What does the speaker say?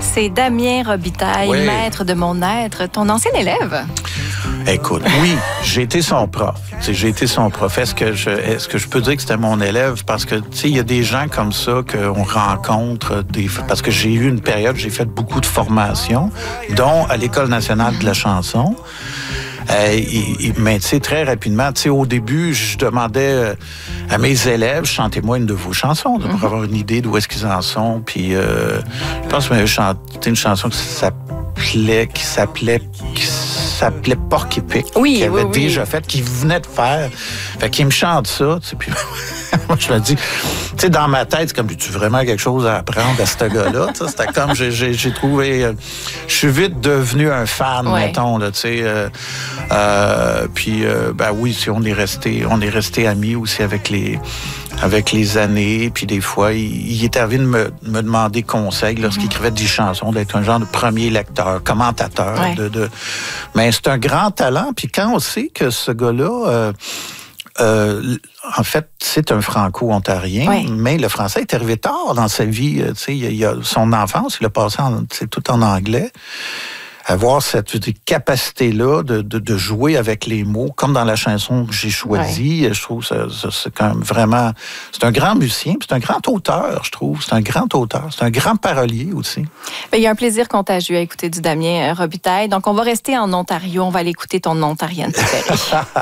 C'est Damien Robitaille, Oui. maître de mon être, ton ancien élève. Écoute, oui, j'ai été son prof. J'ai été son prof. Est-ce que je peux dire que c'était mon élève? Parce que, tu sais, il y a des gens comme ça qu'on rencontre. Parce que j'ai eu une période, j'ai fait beaucoup de formations, dont à l'École nationale de la chanson. Mais tu sais, très rapidement, tu sais, au début, je demandais à mes élèves, chantez-moi une de vos chansons, pour avoir une idée d'où est-ce qu'ils en sont. Puis, je pense que j'avais chanté une chanson qui s'appelait Porc épic, qu'il avait déjà fait, qu'il venait de faire. Fait qu'il me chante ça, tu sais, puis moi, je me dis, tu sais, dans ma tête, c'est comme, as-tu vraiment quelque chose à apprendre à ce gars-là? C'était comme, j'ai trouvé, je suis vite devenu un fan, mettons, là, tu sais. Puis, ben oui, on est resté amis aussi avec les années. Puis des fois, il est arrivé de me demander conseil lorsqu'il écrivait des chansons, d'être un genre de premier lecteur, commentateur. Mais c'est un grand talent. Puis quand on sait que ce gars-là... en fait, c'est un franco-ontarien, mais le français est arrivé tard dans sa vie. Tu sais, son enfance, il a passé tout en anglais. Avoir cette capacité-là de jouer avec les mots, comme dans la chanson que j'ai choisie, je trouve que c'est quand même vraiment... C'est un grand musicien, puis c'est un grand auteur, je trouve. C'est un grand auteur, c'est un grand parolier aussi. Bien, il y a un plaisir contagieux à écouter du Damien Robitaille. Donc, on va rester en Ontario. On va aller écouter ton ontarienne préférée.